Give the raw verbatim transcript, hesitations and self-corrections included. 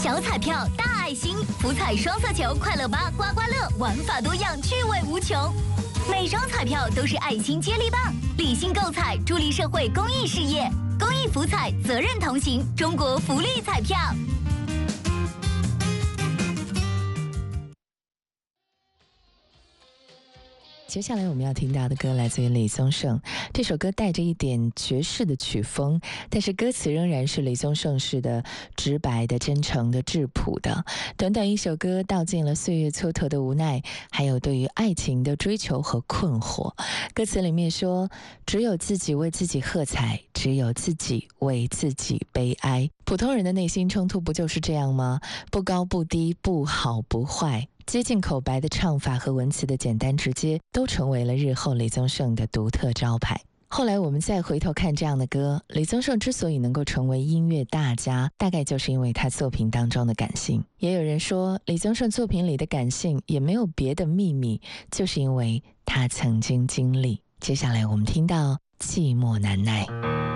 小彩票大爱心，福彩双色球快乐吧刮刮乐，玩法多样，趣味无穷。每张彩票都是爱心接力棒，理性购彩，助力社会公益事业。公益福彩，责任同行，中国福利彩票。 接下来我们要听到的歌来自于李宗盛，这首歌带着一点爵士的曲风，但是歌词仍然是李宗盛式的直白的、真诚的、质朴的。短短一首歌道尽了岁月蹉跎的无奈，还有对于爱情的追求和困惑。歌词里面说，只有自己为自己喝彩，只有自己为自己悲哀。普通人的内心冲突不就是这样吗？不高不低，不好不坏，接近口白的唱法和文词的简单直接，都成为了日后李宗盛的独特招牌。后来我们再回头看这样的歌，李宗盛之所以能够成为音乐大家，大概就是因为他作品当中的感性。也有人说，李宗盛作品里的感性也没有别的秘密，就是因为他曾经经历。接下来我们听到寂寞难耐。